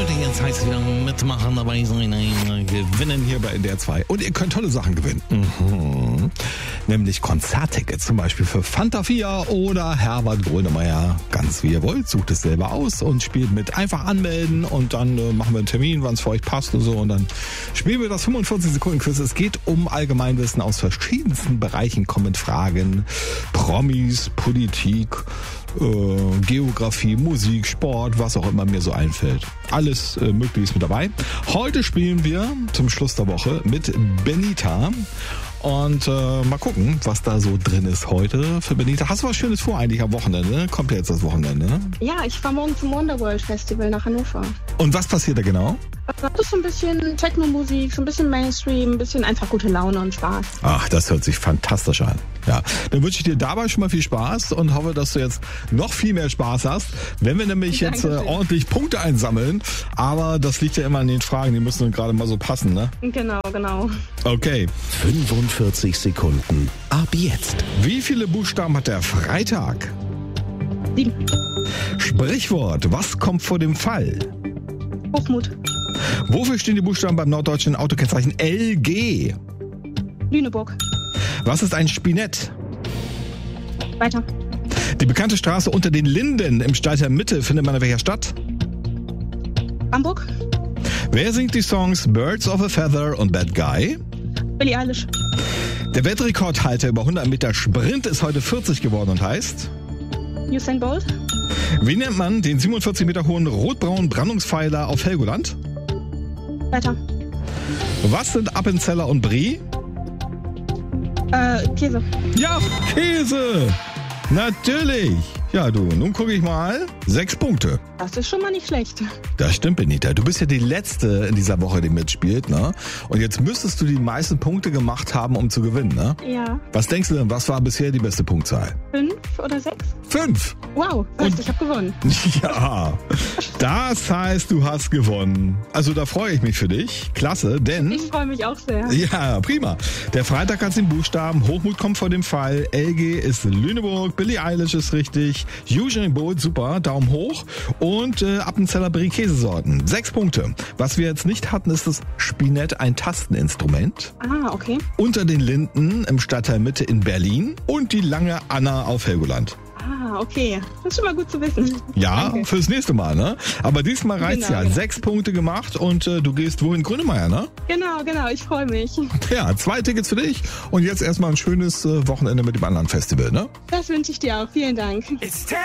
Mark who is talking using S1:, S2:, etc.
S1: Leute, jetzt heißt es wieder mitmachen, dabei sein, gewinnen hier bei NDR 2. Und ihr könnt tolle Sachen gewinnen. Nämlich Konzerttickets, zum Beispiel für Fanta 4 oder Herbert Grönemeyer. Ganz wie ihr wollt, sucht es selber aus und spielt mit. Einfach anmelden und dann machen wir einen Termin, wann es für euch passt und so. Und dann spielen wir das 45-Sekunden-Quiz. Es geht um Allgemeinwissen aus verschiedensten Bereichen, kommen Fragen, Promis, Politik, Geografie, Musik, Sport, was auch immer mir so einfällt. Alles Mögliche ist mit dabei. Heute spielen wir zum Schluss der Woche mit Benita. Und mal gucken, was da so drin ist heute für Benita. Hast du was Schönes vor eigentlich am Wochenende? Kommt ja jetzt das Wochenende, ne?
S2: Ja, ich fahre morgen zum Wonderworld Festival nach Hannover.
S1: Und was passiert da genau?
S2: Das ist so ein bisschen Techno-Musik, so ein bisschen Mainstream, ein bisschen einfach gute Laune und Spaß.
S1: Ach, das hört sich fantastisch an. Ja, dann wünsche ich dir dabei schon mal viel Spaß und hoffe, dass du jetzt noch viel mehr Spaß hast, wenn wir nämlich jetzt ordentlich Punkte einsammeln. Aber das liegt ja immer an den Fragen, die müssen gerade mal so passen, ne?
S2: Genau.
S1: Okay.
S3: 45 Sekunden. Ab jetzt.
S1: Wie viele Buchstaben hat der Freitag?
S2: 7.
S1: Sprichwort. Was kommt vor dem Fall?
S2: Hochmut.
S1: Wofür stehen die Buchstaben beim norddeutschen Autokennzeichen LG?
S2: Lüneburg.
S1: Was ist ein Spinett?
S2: Weiter.
S1: Die bekannte Straße unter den Linden im Stadtteil Mitte findet man in welcher Stadt?
S2: Hamburg.
S1: Wer singt die Songs Birds of a Feather und Bad Guy?
S2: Billie Eilish.
S1: Der Weltrekordhalter über 100 Meter Sprint ist heute 40 geworden und heißt?
S2: Usain Bolt.
S1: Wie nennt man den 47 Meter hohen rot-braunen Brandungspfeiler auf Helgoland?
S2: Weiter.
S1: Was sind Appenzeller und Brie?
S2: Käse.
S1: Ja, Käse! Natürlich! Ja, du, nun gucke ich mal. 6 Punkte.
S2: Das ist schon mal nicht schlecht.
S1: Das stimmt, Benita. Du bist ja die Letzte in dieser Woche, die mitspielt, ne? Und jetzt müsstest du die meisten Punkte gemacht haben, um zu gewinnen, ne?
S2: Ja.
S1: Was denkst du denn, was war bisher die beste Punktzahl?
S2: 5 oder 6?
S1: 5!
S2: Wow, ich habe gewonnen.
S1: Ja, das heißt, du hast gewonnen. Also da freue ich mich für dich. Klasse, denn...
S2: Ich freue mich auch sehr.
S1: Ja, prima. Der Freitag hat den Buchstaben, Hochmut kommt vor dem Fall, LG ist Lüneburg, Billie Eilish ist richtig, Usain Bolt, super, Daumen hoch und Appenzeller Brie Käsesorten. 6 Punkte. Was wir jetzt nicht hatten, ist das Spinett, ein Tasteninstrument.
S2: Ah, okay.
S1: Unter den Linden im Stadtteil Mitte in Berlin und die lange Anna auf Helgoland.
S2: Ah, okay. Das ist schon mal gut zu wissen.
S1: Ja,
S2: Danke.
S1: fürs nächste Mal, ne? Aber diesmal reicht's
S2: Genau,
S1: ja. 6 Punkte gemacht und du gehst wohin? Grönemeyer, ne?
S2: Genau. Ich freue mich.
S1: Ja, 2 Tickets für dich und jetzt erstmal ein schönes Wochenende mit dem anderen Festival, ne?
S2: Das wünsche ich dir auch. Vielen Dank.